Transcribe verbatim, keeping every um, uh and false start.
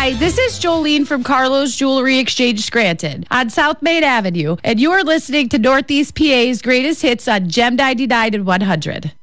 Hi, this is Jolene from Carlos Jewelry Exchange Scranton on South Main Avenue, and you are listening to Northeast P A's greatest hits on Gem ninety-nine and one hundred.